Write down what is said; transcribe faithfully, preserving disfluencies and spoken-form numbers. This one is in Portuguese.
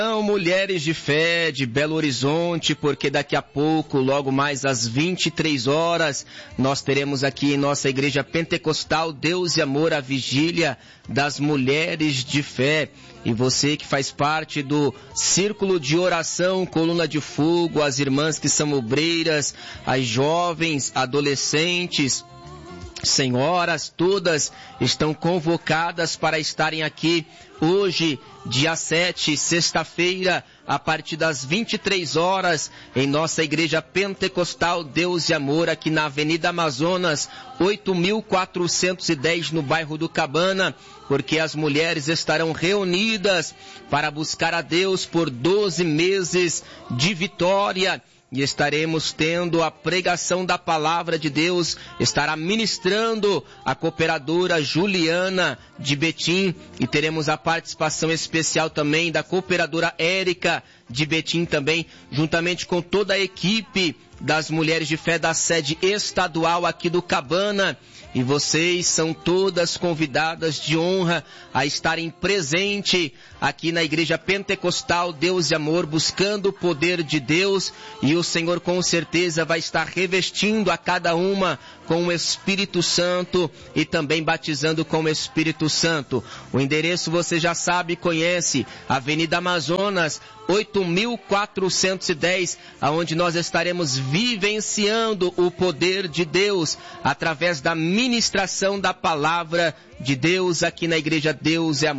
Mulheres de Fé de Belo Horizonte, porque daqui a pouco, logo mais às vinte e três horas, nós teremos aqui em nossa igreja pentecostal Deus e Amor, a vigília das Mulheres de Fé. E você que faz parte do círculo de oração, coluna de fogo, as irmãs que são obreiras, as jovens, adolescentes, senhoras, todas estão convocadas para estarem aqui hoje, dia sete, sexta-feira, a partir das vinte e três horas, em nossa igreja pentecostal Deus e Amor, aqui na Avenida Amazonas, oito mil quatrocentos e dez, no bairro do Cabana, porque as mulheres estarão reunidas para buscar a Deus por doze meses de vitória. E estaremos tendo a pregação da palavra de Deus, estará ministrando a cooperadora Juliana de Betim, e teremos a participação especial também da cooperadora Érica de Betim também, juntamente com toda a equipe das Mulheres de Fé da sede estadual aqui do Cabana. E vocês são todas convidadas de honra a estarem presentes aqui na Igreja Pentecostal Deus e Amor, buscando o poder de Deus, e o Senhor com certeza vai estar revestindo a cada uma com o Espírito Santo e também batizando com o Espírito Santo. O endereço você já sabe, conhece, Avenida Amazonas, oito mil quatrocentos e dez, aonde nós estaremos vivenciando o poder de Deus através da ministração da palavra de Deus aqui na Igreja Deus e Amor.